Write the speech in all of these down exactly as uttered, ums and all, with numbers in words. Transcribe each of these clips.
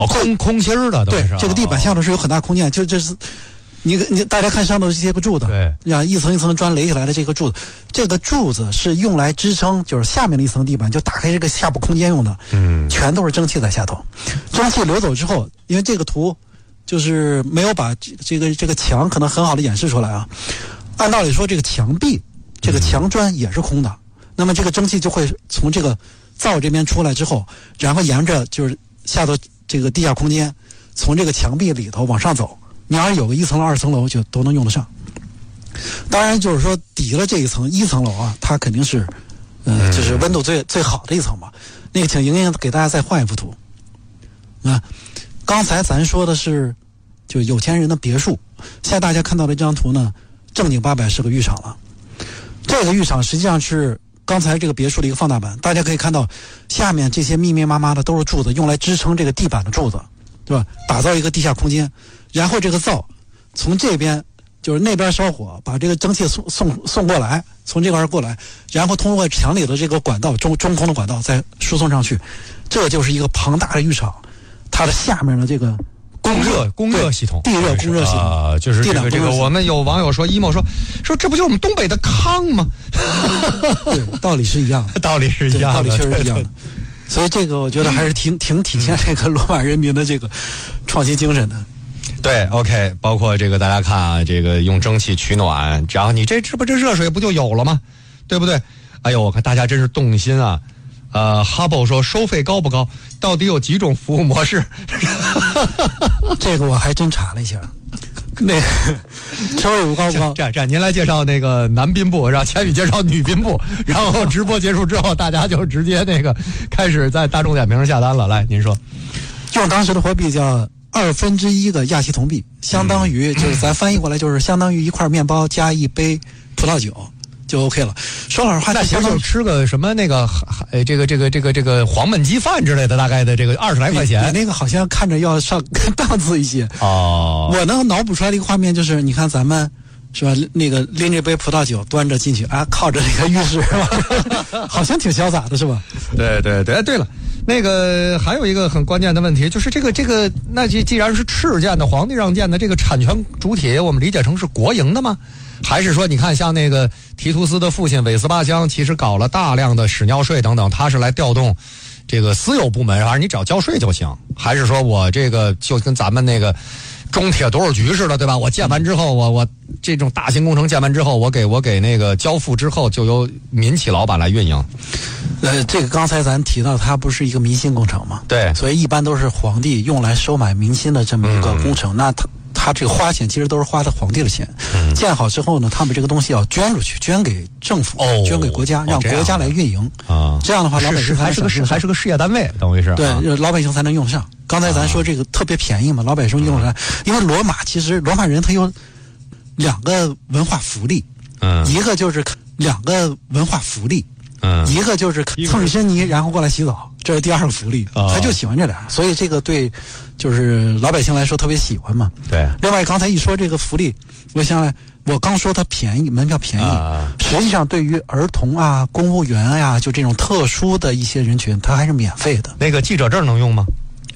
哦，空空心儿的， 对，这个地板下头是有很大空间，就这是。你你大家看上头这些个柱子， 对， 呀，一层一层砖垒起来的这个柱子，这个柱子是用来支撑，就是下面的一层地板，就打开这个下部空间用的， 嗯， 全都是蒸汽在下头。蒸汽流走之后，因为这个图就是没有把这这个这个墙可能很好的演示出来啊。按道理说，这个墙壁、这个墙砖也是空的，嗯、那么这个蒸汽就会从这个灶这边出来之后，然后沿着就是下头这个地下空间，从这个墙壁里头往上走。你要是有个一层楼、二层楼，就都能用得上。当然，就是说抵了这一层一层楼啊，它肯定是，呃，就是温度最最好的一层嘛。那个，请莹莹给大家再换一幅图。啊，刚才咱说的是就有钱人的别墅，现在大家看到的这张图呢，正经八百是个浴场了。这个浴场实际上是刚才这个别墅的一个放大版，大家可以看到下面这些密密麻麻的都是柱子，用来支撑这个地板的柱子，对吧？打造一个地下空间。然后这个灶从这边就是那边烧火，把这个蒸汽送送送过来，从这块过来，然后通过墙里的这个管道中中空的管道再输送上去，这就是一个庞大的浴场，它的下面的这个供热供热系统， 地热供热系统啊、呃，就是这个这个，我们有网友说 emo 说说这不就是我们东北的炕吗？ 对，道理是一样的， 道理是一样的， 道理确实是一样的。所以这个我觉得还是挺挺体现这个罗马人民的这个创新精神的。 对 ，OK， 包括这个大家看啊，这个用蒸汽取暖，然后你这这不这热水不就有了吗？对不对？哎呦，我看大家真是动心啊！呃 ，Hubble 说收费高不高？到底有几种服务模式？ 这个我还真查了一下，那个收费高不高？ 这样这样，您来介绍那个男宾部，让千羽介绍女宾部，然后直播结束之后，大家就直接那个开始在大众点评上下单了。来，您说， 用当时的货币叫。二分之一个亚细铜币，相当于、嗯、就是咱翻译过来就是相当于一块面包加一杯葡萄酒就 OK 了。说老实话， 那其实就吃个什么那个呃这个这个这个这个黄焖鸡饭之类的，大概的这个二十来块钱。 你那个好像看着要上档次一些哦。 我能脑补出来的一个画面就是，你看咱们是吧，那个拎着杯葡萄酒端着进去啊，靠着那个浴室是吧？好像挺潇洒的是吧？ 对对对，对了。那个还有一个很关键的问题，就是这个这个，那既既然是敕建的，皇帝让建的，这个产权主体，我们理解成是国营的吗？还是说，你看像那个提图斯的父亲韦斯巴乡，其实搞了大量的屎尿税等等，他是来调动这个私有部门，还是你只要交税就行？还是说我这个就跟咱们那个中铁多少局似的，对吧？我建完之后，我我这种大型工程建完之后，我给我给那个交付之后，就由民企老板来运营。 呃，这个刚才咱提到，它不是一个民心工程嘛？ 对， 所以一般都是皇帝用来收买民心的这么一个工程。嗯、那他他这个花钱其实都是花的皇帝的钱。嗯、建好之后呢，他们这个东西要捐出去，捐给政府，哦、捐给国家，让国家来运营。啊、哦，这样的话，老百姓还是个是还是个事业单位，等于是对，老百姓才能用上。刚才咱说这个特别便宜嘛，老百姓用上来，因为罗马其实罗马人他有两个文化福利，嗯，一个就是两个文化福利。嗯，一个就是蹭一身泥，然后过来洗澡，这是第二个福利。哦、他就喜欢这俩，所以这个对，就是老百姓来说特别喜欢嘛。 对。 另外，刚才一说这个福利，我想来，我刚说它便宜，门票便宜，啊、实际上对于儿童啊、公务员呀、啊，就这种特殊的一些人群，它还是免费的。 那个记者证能用吗？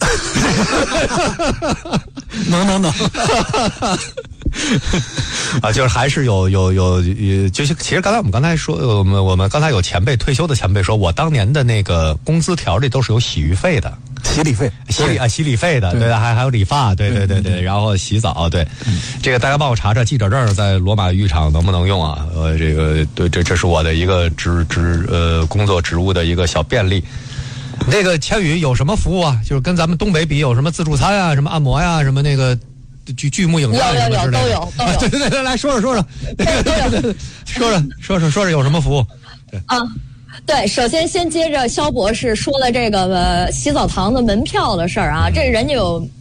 能能能。 啊，就是还是有有有有，就是其实刚才我们刚才说，我们我们刚才有前辈退休的前辈说，我当年的那个工资条里都是有洗浴费的， 洗礼费， 洗礼啊洗礼费的，对的，还还有理发，对对对对，然后洗澡，对，嗯、这个大家帮我查查记者证在罗马浴场能不能用啊？呃，这个对，这这是我的一个职职呃工作职务的一个小便利。那个千羽有什么服务啊？就是跟咱们东北比，有什么自助餐啊，什么按摩呀、啊，什么那个。剧剧目影院什么之类的， 都有都有。 对对对，来说说说说，说说说说说说有什么服务？对啊，对，首先先接着肖博士说了这个呃洗澡堂的门票的事儿啊，这人家有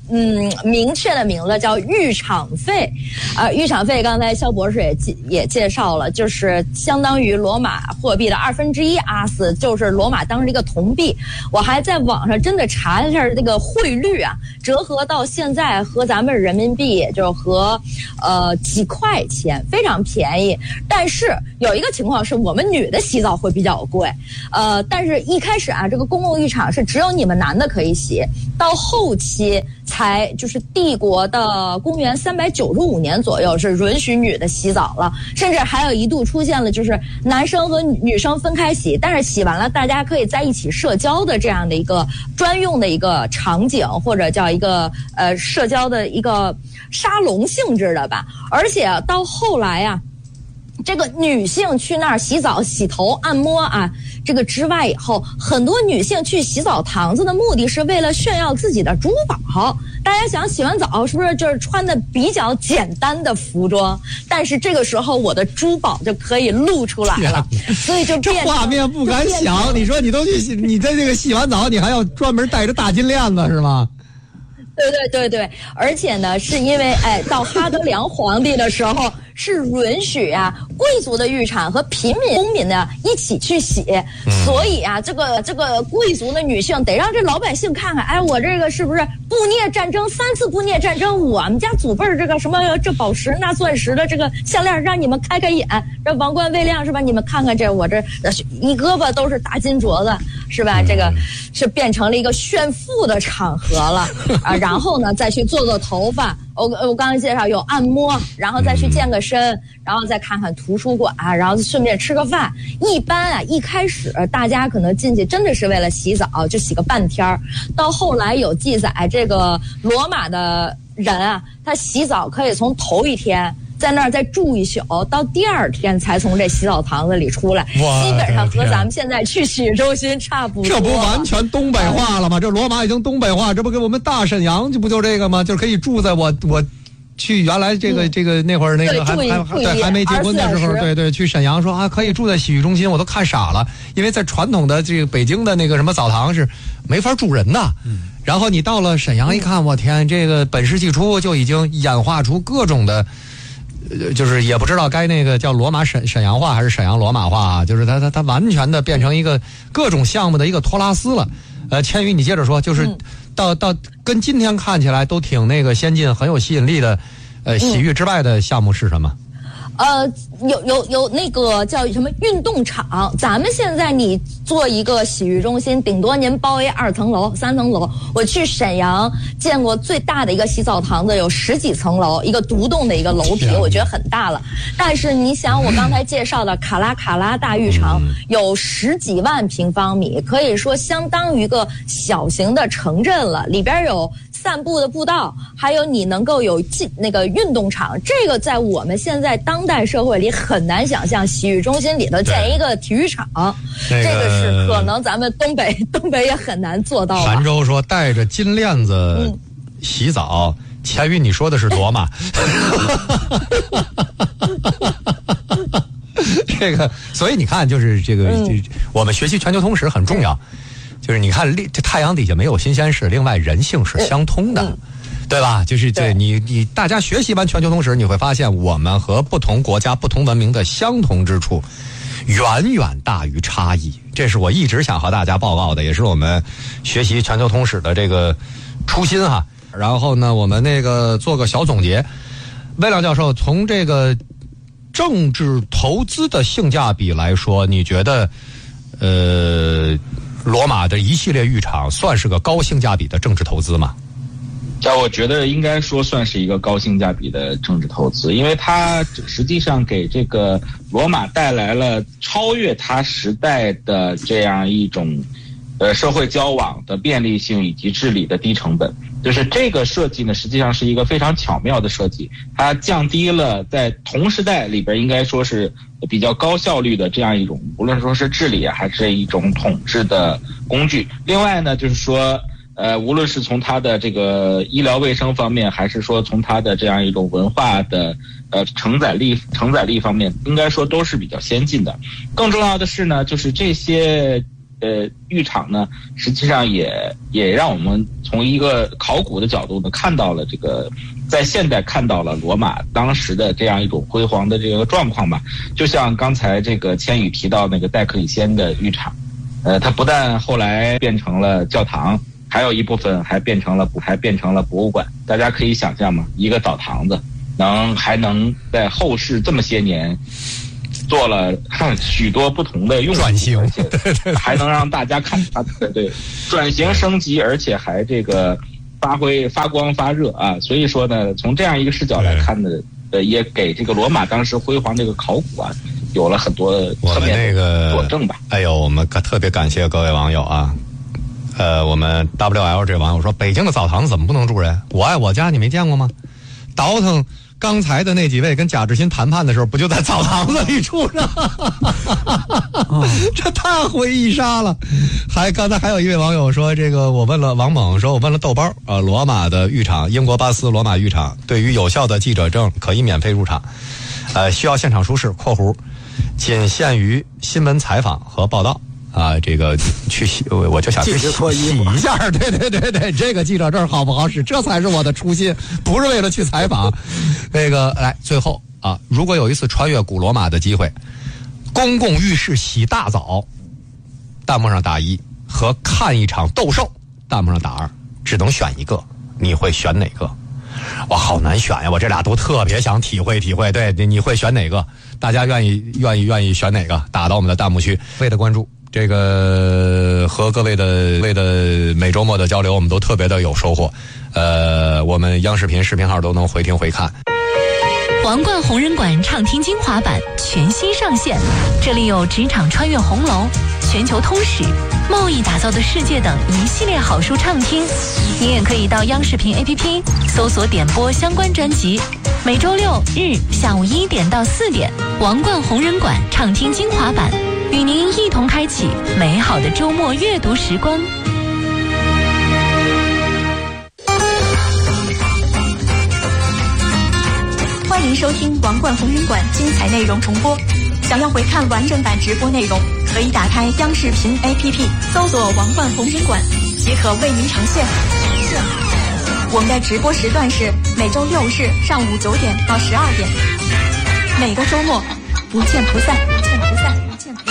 嗯明确的名字，叫浴场费。啊、呃，浴场费刚才肖博士也也介绍了，就是相当于罗马货币的二分之一阿斯，就是罗马当时一个铜币。我还在网上真的查一下这个汇率啊，折合到现在和咱们人民币也就和呃几块钱，非常便宜。但是有一个情况是我们女的洗澡会比较贵，呃，但是一开始啊，这个公共浴场是只有你们男的可以洗，到后期才就是帝国的公元三百九十五年左右是允许女的洗澡了，甚至还有一度出现了就是男生和女生分开洗，但是洗完了大家可以在一起社交的这样的一个专用的一个场景，或者叫一个呃社交的一个沙龙性质的吧。而且到后来啊，这个女性去那儿洗澡、洗头、按摩啊，这个之外以后，很多女性去洗澡堂子的目的是为了炫耀自己的珠宝。大家想，洗完澡是不是就是穿的比较简单的服装？但是这个时候我的珠宝就可以露出来了，所以就这画面不敢想。你说你都去洗，你在这个洗完澡，你还要专门带着大金链子是吗？ 对对对对，而且呢，是因为哎，到哈德良皇帝的时候是允许啊贵族的浴场和平民公民呢一起去洗，嗯、所以啊，这个这个贵族的女性得让这老百姓看看，哎，我这个是不是布聂战争三次布聂战争，我们家祖辈这个什么这宝石那钻石的这个项链，让你们开开眼，这王冠魏亮是吧？你们看看这我这一胳膊都是大金镯子是吧？这个是变成了一个炫富的场合了啊。然后呢，再去做做头发。我我刚才介绍有按摩，然后再去健个身，然后再看看图书馆，然后顺便吃个饭。一般啊，一开始大家可能进去真的是为了洗澡，就洗个半天儿。到后来有记载，这个罗马的人啊，他洗澡可以从头一天在那儿再住一宿，到第二天才从这洗澡堂子里出来，基本上和咱们现在去洗浴中心差不多。 这不完全东北化了吗？这罗马已经东北化，这不跟我们大沈阳就不就这个吗？就是可以住在我我去原来这个、嗯、这个那会儿那个还还对还没结婚的时候，对对，去沈阳说啊可以住在洗浴中心，我都看傻了，因为在传统的这个北京的那个什么澡堂是没法住人的。嗯。然后你到了沈阳一看，我天，这个本世纪初就已经演化出各种的。就是也不知道该那个叫罗马沈沈阳话还是沈阳罗马话啊，就是它它它完全的变成一个各种项目的一个托拉斯了。呃，千羽你接着说，就是到到跟今天看起来都挺那个先进、很有吸引力的，呃，洗浴之外的项目是什么？ 呃，有有有那个叫什么运动场，咱们现在你做一个洗浴中心，顶多您包一二层楼、三层楼。我去沈阳见过最大的一个洗澡堂子，有十几层楼，一个独栋的一个楼体，我觉得很大了。但是你想，我刚才介绍的卡拉卡拉大浴场有十几万平方米，可以说相当于一个小型的城镇了，里边有散步的步道，还有你能够有进那个运动场，这个在我们现在当代社会里很难想象，洗浴中心里头建一个体育场，这个是可能咱们东北东北也很难做到。 韩州说带着金链子洗澡，千羽你说的是罗马。这个，所以你看，就是这个，嗯、我们学习全球通史很重要。就是你看，这太阳底下没有新鲜事，另外人性是相通的，嗯、对吧？就是这你你大家学习完全球通史，你会发现我们和不同国家、不同文明的相同之处，远远大于差异。这是我一直想和大家报告的，也是我们学习全球通史的这个初心哈。然后呢，我们那个做个小总结。魏亮教授，从这个政治投资的性价比来说，你觉得呃？罗马的一系列浴场算是个高性价比的政治投资吗？ 那我觉得应该说算是一个高性价比的政治投资，因为它实际上给这个罗马带来了超越它时代的这样一种呃社会交往的便利性以及治理的低成本。就是这个设计呢，实际上是一个非常巧妙的设计，它降低了在同时代里边应该说是比较高效率的这样一种，无论说是治理还是一种统治的工具。另外呢，就是说，呃，无论是从它的这个医疗卫生方面，还是说从它的这样一种文化的呃承载力承载力方面，应该说都是比较先进的。更重要的是呢，就是这些呃浴场呢，实际上也也让我们从一个考古的角度呢，看到了这个在现代看到了罗马当时的这样一种辉煌的这个状况吧。就像刚才这个千羽提到那个戴克里先的浴场，呃，它不但后来变成了教堂，还有一部分还变成了还变成了博物馆。大家可以想象嘛，一个澡堂子能还能在后世这么些年做了许多不同的用途， 转型， 而且还能让大家看它对对转型升级，而且还这个发挥发光发热啊。所以说呢，从这样一个视角来看呢，呃，也给这个罗马当时辉煌这个考古啊，有了很多侧面的佐证吧。 哎呦，我们特别感谢各位网友啊。呃，我们 W L 这网友说，北京的澡堂子怎么不能住人？我爱我家你没见过吗？倒腾刚才的那几位跟贾志新谈判的时候，不就在澡堂子里住着？这太回忆杀了。还刚才还有一位网友说，这个我问了王猛，说我问了豆包，呃，罗马的浴场，英国巴斯罗马浴场，对于有效的记者证可以免费入场，呃，需要现场出示（括弧仅限于新闻采访和报道）。啊，这个去洗，我就想去洗洗一下，对对对对，这个记者证好不好使？这才是我的初心，不是为了去采访。那个，来，最后啊，如果有一次穿越古罗马的机会，公共浴室洗大澡，弹幕上打一，和看一场斗兽，弹幕上打二，只能选一个，你会选哪个？哇，好难选呀！我这俩都特别想体会体会。对，你会选哪个？大家愿意愿意愿意选哪个？打到我们的弹幕区，为了关注。这个和各位的为的每周末的交流，我们都特别的有收获。呃，我们央视频视频号都能回听回看。 皇冠红人馆畅听精华版全新上线，这里有职场穿越红楼、全球通史、贸易打造的世界等一系列好书畅听。你也可以到央视频 A P P 搜索点播相关专辑。每周六日下午一点到四点，皇冠红人馆畅听精华版。与您一同开启美好的周末阅读时光。 欢迎收听王冠红云馆精彩内容重播。想要回看完整版直播内容，可以打开央视频 A P P， 搜索王冠红云馆，即可为您呈现。我们的直播时段是每周六日上午九点到十二点，每个周末不见不散，不见不散。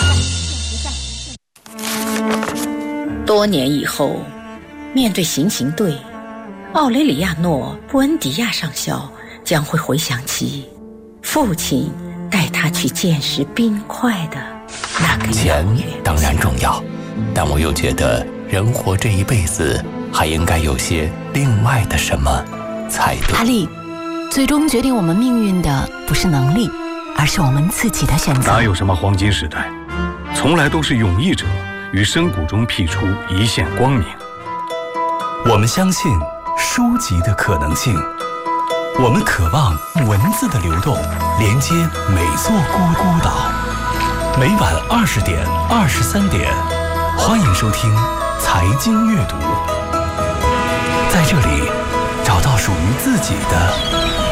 多年以后，面对行刑队，奥雷里亚诺·布恩迪亚上校将会回想起父亲带他去见识冰块的那个钱当然重要，但我又觉得人活这一辈子还应该有些另外的什么才对。 阿力，最终决定我们命运的不是能力，而是我们自己的选择。 哪有什么黄金时代，从来都是勇毅者于深谷中辟出一线光明。 我们相信书籍的可能性，我们渴望文字的流动，连接每座孤孤岛。每晚二十点、二十三点，欢迎收听财经阅读，在这里找到属于自己的